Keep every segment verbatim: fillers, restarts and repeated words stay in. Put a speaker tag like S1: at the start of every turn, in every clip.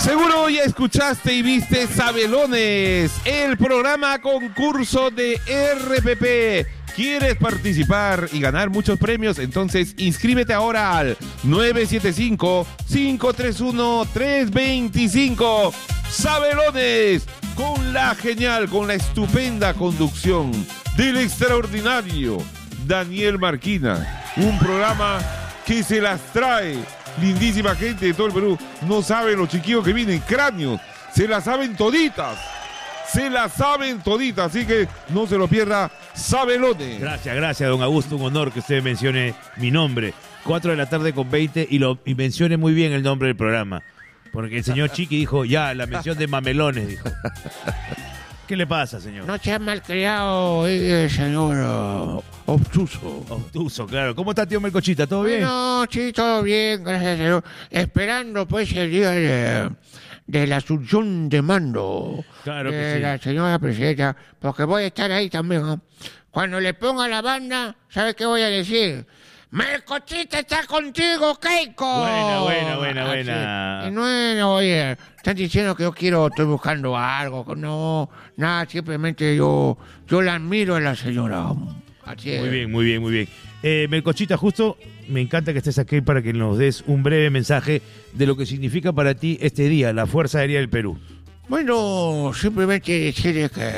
S1: Seguro ya escuchaste y viste Sabelones, el programa concurso de R P P. ¿Quieres participar y ganar muchos premios? Entonces inscríbete ahora al nueve siete cinco, cinco tres uno, tres dos cinco. Sabelones, con la genial, con la estupenda conducción del extraordinario Daniel Marquina. Un programa que se las trae lindísima gente de todo el Perú. No saben los chiquillos que vienen, cráneos, se las saben toditas. Se las saben toditas, así que no se lo pierda. Sabelones.
S2: Gracias, gracias, don Augusto. Un honor que usted mencione mi nombre. cuatro de la tarde con veinte y, lo, y mencione muy bien el nombre del programa. Porque el señor Chiqui dijo, ya, la mención de mamelones, dijo. ¿Qué le pasa, señor?
S3: No sea malcriado, eh, señor uh, obtuso.
S2: Obtuso, claro. ¿Cómo está, tío Melcochita? ¿Todo bien?
S3: Bueno, sí, todo bien, gracias, señor. Esperando, pues, el día de, de la asunción de mando
S2: Claro que
S3: de
S2: sí.
S3: la señora presidenta, porque voy a estar ahí también, ¿no? Cuando le ponga la banda, ¿sabe qué voy a decir? ¡Melcochita está contigo, Keiko!
S2: Buena, buena, buena, buena.
S3: Así. Y no, oye, están diciendo que yo quiero, estoy buscando algo. No, nada, simplemente yo, yo la admiro a la señora. Así es.
S2: Muy bien, muy bien, muy bien. Eh, Melcochita, justo me encanta que estés aquí para que nos des un breve mensaje de lo que significa para ti este día, la Fuerza Aérea del Perú.
S3: Bueno, simplemente decirle que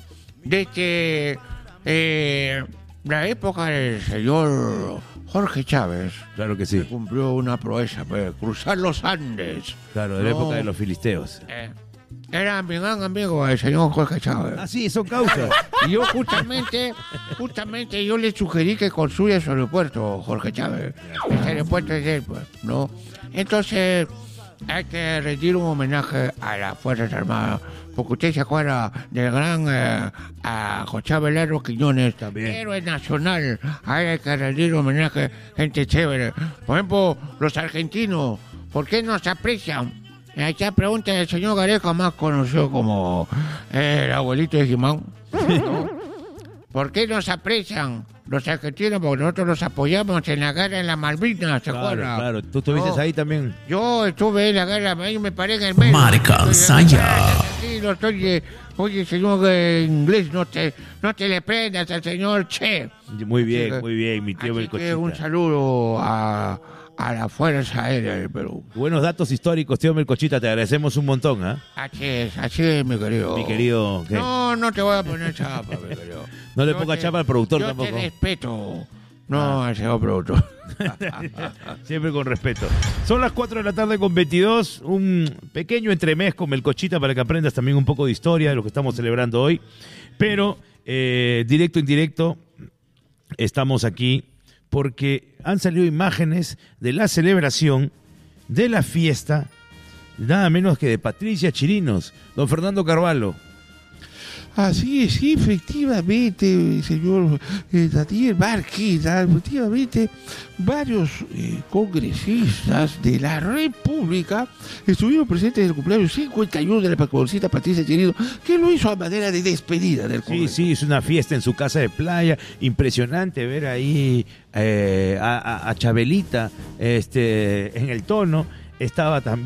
S3: desde eh, la época del señor Jorge Chávez,
S2: Claro que sí.
S3: se cumplió una proeza, pues, cruzar los Andes.
S2: Claro, de la
S3: No.
S2: época de los filisteos.
S3: Eh, era mi gran amigo el señor Jorge Chávez.
S2: Ah, sí, son causas.
S3: Y yo justamente, justamente yo le sugerí que construya su aeropuerto, Jorge Chávez. Ese aeropuerto es de él, pues, ¿no? Entonces, hay que rendir un homenaje a las Fuerzas Armadas, porque usted se acuerda del gran eh, a José Velardo Quiñones,
S2: También.
S3: héroe nacional. Ahí hay que rendir homenaje, gente chévere. Por ejemplo, los argentinos, ¿por qué no se aprecian? Esta pregunta del señor Gareca, más conocido como eh, el abuelito de Jimán. ¿No? ¿Por qué nos aprecian los argentinos? Porque nosotros los apoyamos en la guerra en las Malvinas, ¿se
S2: Claro,
S3: acuerdan?
S2: claro. Tú estuviste
S3: No.
S2: ahí también.
S3: Yo estuve en la guerra, ahí me paré en el medio.
S4: Marca
S3: Estoy-
S4: Saya.
S3: Sí, no estoy, eh, oye, señor eh, inglés, no te, no te le prendas al señor Che.
S2: Muy bien,
S3: Así que-
S2: muy bien, mi tío
S3: Así
S2: Melcochita.
S3: que un saludo a, a la Fuerza Aérea del Perú.
S2: Buenos datos históricos, tío Melcochita. Te agradecemos un montón, ¿ah?
S3: Así es, así es, mi querido.
S2: Mi querido. ¿qué?
S3: No, no te voy a poner chapa, mi querido.
S2: No le
S3: Yo
S2: ponga
S3: te-
S2: chapa al productor
S3: yo
S2: tampoco.
S3: Te respeto. No, al señor productor.
S2: Siempre con respeto. Son las cuatro de la tarde con veintidós. Un pequeño entremés con Melcochita para que aprendas también un poco de historia de lo que estamos celebrando hoy. Pero, eh, directo, indirecto, estamos aquí porque han salido imágenes de la celebración de la fiesta, nada menos que de Patricia Chirinos. Don Fernando Carvalho.
S1: Así es, sí, efectivamente, señor eh, Daniel Marquina, efectivamente, varios eh, congresistas de la República estuvieron presentes en el cumpleaños cincuenta y uno de la paconcita Patricia Chirinos, que lo hizo a manera de despedida del
S2: Sí,
S1: Congreso.
S2: sí, es una fiesta en su casa de playa. Impresionante ver ahí eh, a, a- a Chabelita este, en el tono. Estaba también